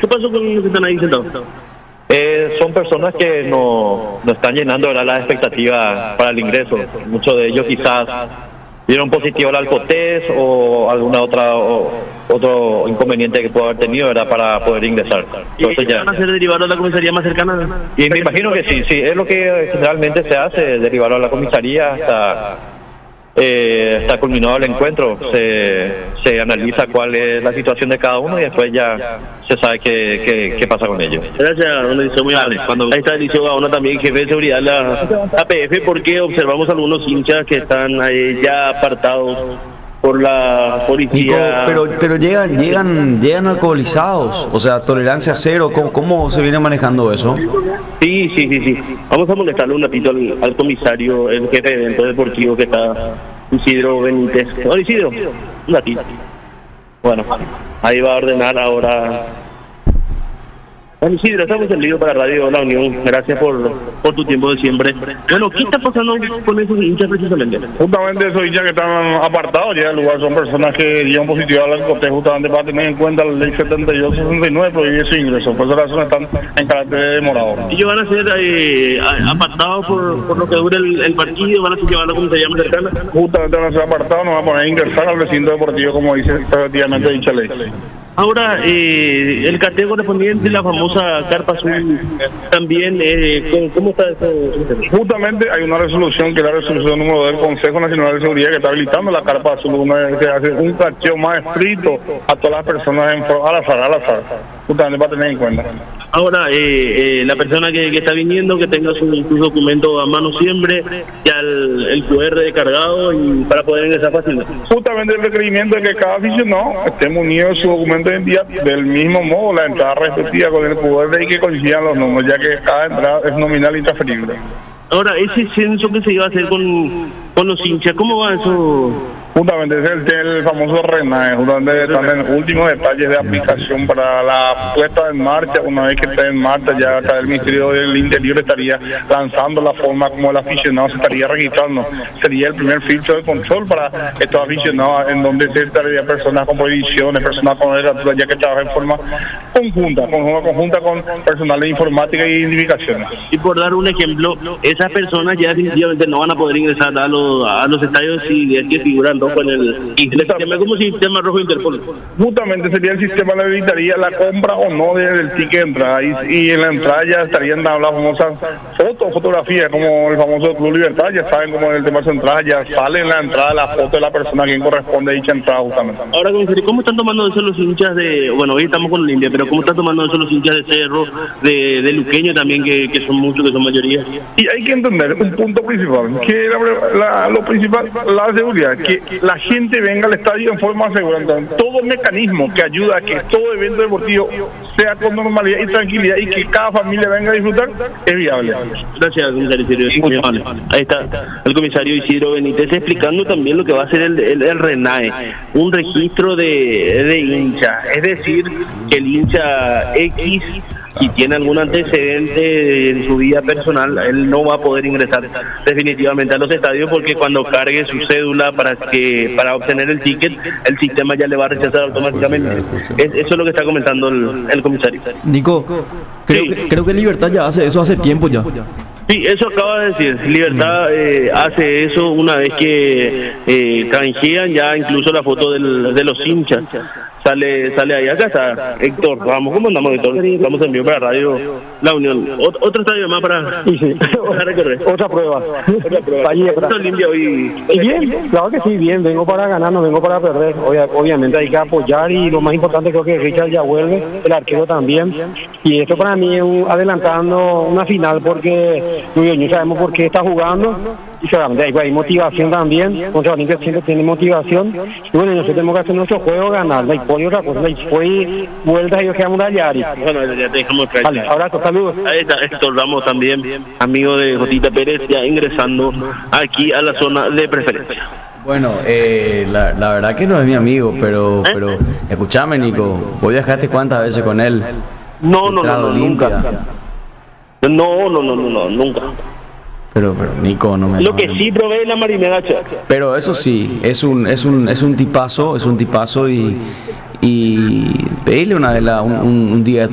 ¿Qué pasó con los que están ahí sentados? Son personas que no están llenando, ¿verdad?, las expectativas para el ingreso. Muchos de ellos quizás dieron positivo al alcotest o alguna otro inconveniente que pueda haber tenido, ¿verdad?, para poder ingresar. Entonces ¿Van a ser derivados a la comisaría más cercana? Y me imagino que sí, es lo que generalmente se hace, derivarlo a la comisaría hasta está culminado el encuentro, se analiza cuál es la situación de cada uno y después ya se sabe qué pasa con ellos. Gracias, don Eliseo, muy amable. Ahí está Eliseo Gaona también, jefe de seguridad de la APF, porque observamos algunos hinchas que están ya apartados por la policía. Nico, pero llegan alcoholizados, o sea, tolerancia cero. ¿Cómo se viene manejando eso? Sí. Vamos a molestarle un ratito al comisario, el jefe de evento deportivo que está, Isidro Benítez. Hola, Isidro, un ratito. Bueno, ahí va a ordenar ahora. Bueno, Isidro, estamos en lío para Radio La Unión. Gracias por tu tiempo de siempre. Bueno, ¿qué está pasando con esos hinchas precisamente? Justamente esos hinchas que están apartados ya del lugar son personas que llevan positivo al alcohol, justamente para tener en cuenta la ley 72-69 prohíbe su ingreso. Por esa razón están en carácter de demorado. ¿Ellos van a ser apartados por lo que dure el partido? ¿Van a ser llevados a la comisaría más cercana? Justamente van a ser apartados, nos van a poner a ingresar al recinto deportivo, como dice efectivamente dicha ley. Ahora, el cartel correspondiente, la famosa carpa azul, también, ¿cómo está eso? Justamente hay una resolución, que es la resolución número 2 del Consejo Nacional de Seguridad, que está habilitando la carpa azul, una vez que hace un cacheo más estricto a todas las personas al azar, justamente para tener en cuenta. Ahora, la persona que está viniendo, que tenga sus documentos a mano siempre, ya el QR cargado y para poder ingresar fácilmente. Justamente el requerimiento de que cada aficionado esté munido de su documento de identidad del mismo modo, la entrada respectiva con el QR y que coincidan los números, ya que cada entrada es nominal y transferible. Ahora, ese censo que se iba a hacer con los hinchas, ¿cómo va eso? Justamente es el famoso RENAE, justamente están en últimos detalles de aplicación para la puesta en marcha. Una vez que esté en marcha, ya acá el Ministerio del Interior estaría lanzando la forma como el aficionado se estaría registrando. Sería el primer filtro de control para estos aficionados, en donde se estaría personas con prohibiciones, personas con legislatura, ya que trabaja en forma conjunta con personal de informática y identificaciones. Y por dar un ejemplo, esas personas ya definitivamente no van a poder ingresar a los estadios si es que figuran con el sistema, como si sistema rojo Interpol. Justamente sería el sistema que habilitaría la compra o no del ticket de entrada, y en la entrada ya estarían dando las famosas fotografías, como el famoso Club Libertad, ya saben como en el tema de entrada ya sale en la entrada la foto de la persona a quien corresponde a dicha entrada justamente. Ahora, ¿cómo están tomando eso los hinchas de, bueno, hoy estamos con Olimpia, pero cómo están tomando eso los hinchas de Cerro, de Luqueño también, que son muchos, que son mayoría? Y hay que entender un punto principal, que lo principal, la seguridad, que la gente venga al estadio en forma segura. Entonces, todo mecanismo que ayuda a que todo evento deportivo sea con normalidad y tranquilidad y que cada familia venga a disfrutar es viable. Gracias, comisario Isidro. Muy amable. Ahí está el comisario Isidro Benítez explicando también lo que va a ser el RENAE, un registro de hincha, es decir, que el hincha X, si tiene algún antecedente en su vida personal, él no va a poder ingresar definitivamente a los estadios, porque cuando cargue su cédula para obtener el ticket, el sistema ya le va a rechazar automáticamente. Eso es lo que está comentando el comisario. Nico, creo que Libertad ya hace eso hace tiempo ya. Sí, eso acaba de decir. Libertad hace eso una vez que canjean ya incluso la foto de los hinchas. Sale ahí. Acá está Héctor Ramos. ¿Cómo andamos, Héctor? Estamos en vivo para Radio La Unión. Otro estadio más para recorrer. Otra prueba. ¿Estás limpio hoy? Y bien, claro que sí, bien. Vengo para ganar, no vengo para perder. Obviamente hay que apoyar, y lo más importante creo que Richard ya vuelve, el arquero también. Y esto para mí es adelantando una final, porque no sabemos por qué está jugando. Y seguramente hay motivación también. Contra Olimpia siempre tiene motivación. Y bueno, nosotros tenemos que hacer nuestro juego, ganar. Y otra cosa, fue vueltas y yo quedamos a Yari. Bueno, ya te dejamos caer. Vale, abrazo, saludos. Ahí está Héctor Ramos también, amigo de Jotita Pérez, ya ingresando aquí a la zona de preferencia. Bueno, la verdad que no es mi amigo, pero escúchame, Nico, ¿vos viajaste cuántas veces con él? No, nunca. No, nunca. Pero Nico, no me... Lo que sí probé la marinera. Pero eso sí, es un tipazo, y pedirle una vez un día